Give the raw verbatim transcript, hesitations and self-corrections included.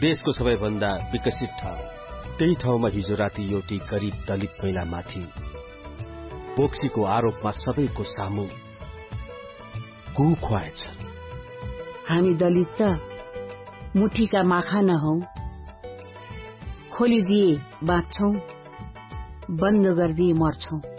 देशको सबैभन्दा विकसित ठाउँ, त्यही ठाउँमा हिजो राति एउटी गरीब दलित महिलामाथि बोक्सीको आरोपमा सबैको सामु गु खुवाएछ। हामी दलित त मुठीका माखा नहौ, खोलिदिए बाँच्छौं, बन्द गरिदिए मर्छौं।